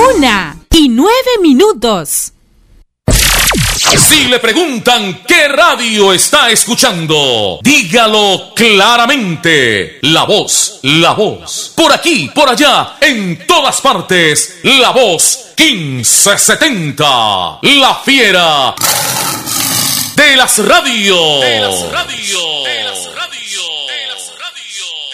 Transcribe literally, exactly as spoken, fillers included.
Una y nueve minutos. Si le preguntan qué radio está escuchando, dígalo claramente. La Voz, La Voz. Por aquí, por allá, en todas partes. La Voz quince setenta. La fiera de las radios. De las radios. De las radios.